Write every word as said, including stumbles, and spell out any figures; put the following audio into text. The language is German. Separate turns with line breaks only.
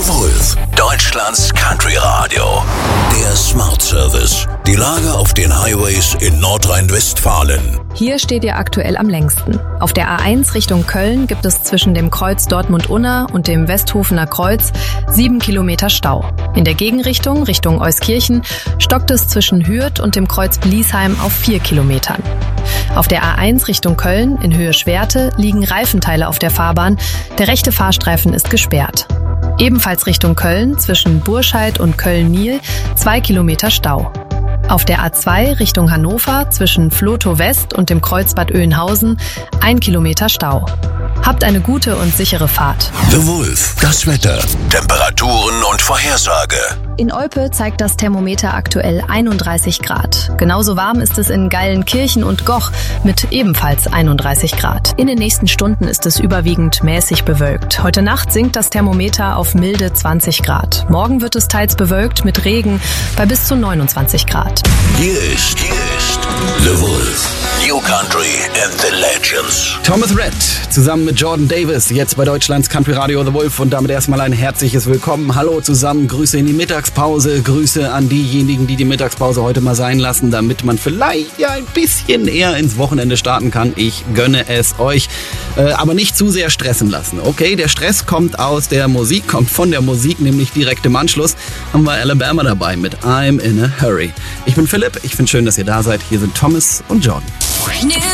Wolf, Deutschlands Country Radio. Der Smart Service. Die Lage auf den Highways in Nordrhein-Westfalen.
Hier steht ihr aktuell am längsten. Auf der A eins Richtung Köln gibt es zwischen dem Kreuz Dortmund-Unna und dem Westhofener Kreuz sieben Kilometer Stau. In der Gegenrichtung, Richtung Euskirchen, stockt es zwischen Hürth und dem Kreuz Bliesheim auf vier Kilometern. Auf der A eins Richtung Köln in Höhe Schwerte liegen Reifenteile auf der Fahrbahn. Der rechte Fahrstreifen ist gesperrt. Ebenfalls Richtung Köln zwischen Burscheid und Köln-Niel zwei Kilometer Stau. Auf der A zwei Richtung Hannover zwischen Flotow West und dem Kreuz Bad Oeynhausen ein Kilometer Stau. Habt eine gute und sichere Fahrt.
The Wolf, das Wetter, Temperaturen und Vorhersage.
In Olpe zeigt das Thermometer aktuell einunddreißig Grad. Genauso warm ist es in Geilenkirchen und Goch mit ebenfalls einunddreißig Grad. In den nächsten Stunden ist es überwiegend mäßig bewölkt. Heute Nacht sinkt das Thermometer auf milde zwanzig Grad. Morgen wird es teils bewölkt mit Regen bei bis zu neunundzwanzig Grad.
Hier ist, hier ist The Wolf. New Country and the Legends.
Thomas Rhett zusammen mit Jordan Davis, jetzt bei Deutschlands Country Radio The Wolf, und damit erstmal ein herzliches Willkommen. Hallo zusammen, Grüße in die Mittagspause, Grüße an diejenigen, die die Mittagspause heute mal sein lassen, damit man vielleicht ja ein bisschen eher ins Wochenende starten kann. Ich gönne es euch, äh, aber nicht zu sehr stressen lassen. Okay, der Stress kommt aus der Musik, kommt von der Musik, nämlich direkt im Anschluss haben wir Alabama dabei mit I'm in a Hurry. Ich bin Philipp, ich finde schön, dass ihr da seid. Hier sind Thomas und Jordan.
New